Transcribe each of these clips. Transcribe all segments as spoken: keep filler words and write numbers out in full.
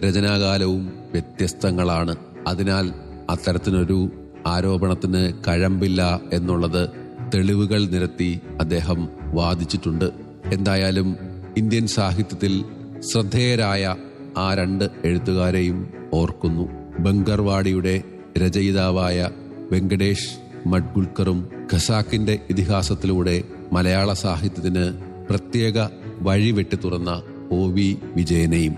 രചനാകാലവും വ്യത്യസ്തങ്ങളാണ്. അതിനാൽ അത്തരത്തിനൊരു ആരോപണത്തിന് കഴമ്പില്ല എന്നുള്ളത് തെളിവുകൾ നിരത്തി അദ്ദേഹം വാദിച്ചിട്ടുണ്ട്. എന്തായാലും ഇന്ത്യൻ സാഹിത്യത്തിൽ ശ്രദ്ധേയരായ ആ രണ്ട് എഴുത്തുകാരെയും ഓർക്കുന്നു. ബംഗർവാടിയുടെ രചയിതാവായ വെങ്കടേഷ് മഡ്ഗുൾക്കറും ഖസാക്കിന്റെ ഇതിഹാസത്തിലൂടെ മലയാള സാഹിത്യത്തിന് പ്രത്യേക വഴി വെട്ടി തുറന്ന ഒ വി വിജയനെയും.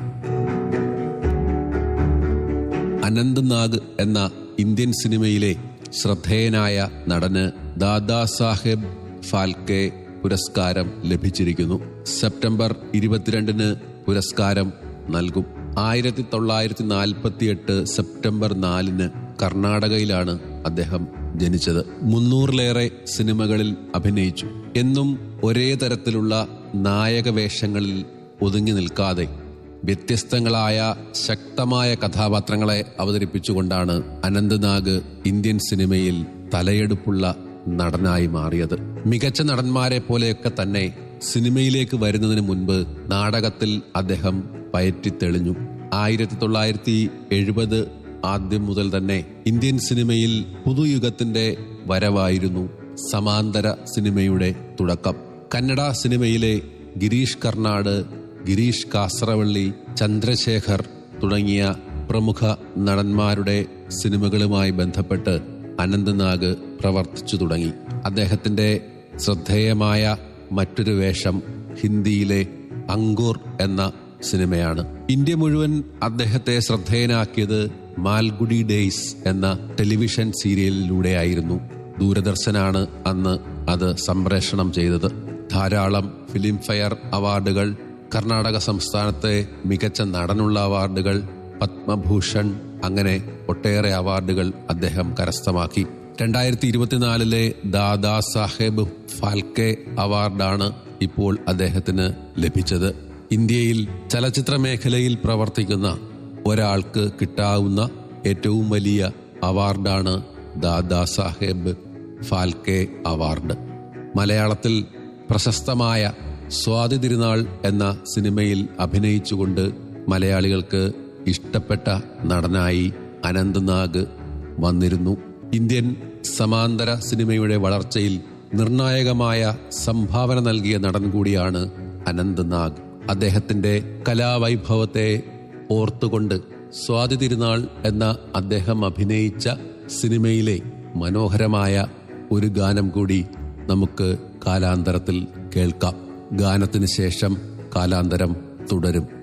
അനന്ത് നാഗ് എന്ന ഇന്ത്യൻ സിനിമയിലെ ശ്രദ്ധേയനായ നടന് ദാദാ സാഹേബ് ഫാൽക്കെ പുരസ്കാരം ലഭിച്ചിരിക്കുന്നു. സെപ്റ്റംബർ ഇരുപത്തിരണ്ടിന് പുരസ്കാരം നൽകും. ആയിരത്തി തൊള്ളായിരത്തി നാൽപ്പത്തി എട്ട് സെപ്റ്റംബർ നാലിന് കർണാടകയിലാണ് അദ്ദേഹം ജനിച്ചത്. മുന്നൂറിലേറെ സിനിമകളിൽ അഭിനയിച്ചു. എന്നും ഒരേ തരത്തിലുള്ള നായക വേഷങ്ങളിൽ ഒതുങ്ങി നിൽക്കാതെ വ്യത്യസ്തങ്ങളായ ശക്തമായ കഥാപാത്രങ്ങളെ അവതരിപ്പിച്ചുകൊണ്ടാണ് അനന്ത് നാഗ് ഇന്ത്യൻ സിനിമയിൽ തലയെടുപ്പുള്ള നടനായി മാറിയത്. മികച്ച നടന്മാരെ പോലെയൊക്കെ തന്നെ സിനിമയിലേക്ക് വരുന്നതിന് മുൻപ് നാടകത്തിൽ അദ്ദേഹം പയറ്റിത്തെളിഞ്ഞു. ആയിരത്തി തൊള്ളായിരത്തി എഴുപത് ആദ്യം മുതൽ തന്നെ ഇന്ത്യൻ സിനിമയിൽ പുതുയുഗത്തിന്റെ വരവായിരുന്നു സമാന്തര സിനിമയുടെ തുടക്കം. കന്നഡ സിനിമയിലെ ഗിരീഷ് കർണാട്, ഗിരീഷ് കാസറവള്ളി, ചന്ദ്രശേഖർ തുടങ്ങിയ പ്രമുഖ നടന്മാരുടെ സിനിമകളുമായി ബന്ധപ്പെട്ട് അനന്ത് നാഗ് പ്രവർത്തിച്ചു തുടങ്ങി. അദ്ദേഹത്തിന്റെ ശ്രദ്ധേയമായ മറ്റൊരു വേഷം ഹിന്ദിയിലെ അങ്കുർ എന്ന സിനിമയാണ്. ഇന്ത്യ മുഴുവൻ അദ്ദേഹത്തെ ശ്രദ്ധേയനാക്കിയത് മാൽഗുഡി ഡേയ്സ് എന്ന ടെലിവിഷൻ സീരിയലിലൂടെയായിരുന്നു. ദൂരദർശനാണ് അന്ന് അത് സംപ്രേഷണം ചെയ്തത്. ധാരാളം ഫിലിം ഫെയർ അവാർഡുകൾ, കർണാടക സംസ്ഥാനത്തെ മികച്ച നടനുള്ള അവാർഡുകൾ, പത്മഭൂഷൺ, അങ്ങനെ ഒട്ടേറെ അവാർഡുകൾ അദ്ദേഹം കരസ്ഥമാക്കി. രണ്ടായിരത്തി ഇരുപത്തിനാലിലെ ദാദാ സാഹേബ് ഫാൽക്കെ അവാർഡാണ് ഇപ്പോൾ അദ്ദേഹത്തിന് ലഭിച്ചത്. ഇന്ത്യയിൽ ചലച്ചിത്ര മേഖലയിൽ പ്രവർത്തിക്കുന്ന ഒരാൾക്ക് കിട്ടാവുന്ന ഏറ്റവും വലിയ അവാർഡാണ് ദാദാ സാഹേബ് ഫാൽക്കെ അവാർഡ്. മലയാളത്തിൽ പ്രശസ്തമായ സ്വാതി തിരുനാൾ എന്ന സിനിമയിൽ അഭിനയിച്ചുകൊണ്ട് മലയാളികൾക്ക് ഇഷ്ടപ്പെട്ട നടനായി അനന്ത് നാഗ് വന്നിരുന്നു. ഇന്ത്യൻ സമാന്തര സിനിമയുടെ വളർച്ചയിൽ നിർണായകമായ സംഭാവന നൽകിയ നടൻ കൂടിയാണ് അനന്ത് നാഗ്. അദ്ദേഹത്തിന്റെ കലാവൈഭവത്തെ ഓർത്തുകൊണ്ട് സ്വാതി തിരുനാൾ എന്ന അദ്ദേഹം അഭിനയിച്ച സിനിമയിലെ മനോഹരമായ ഒരു ഗാനം കൂടി നമുക്ക് കാലാന്തരത്തിൽ കേൾക്കാം. ഗാനത്തിന് ശേഷം കാലാന്തരം തുടരും.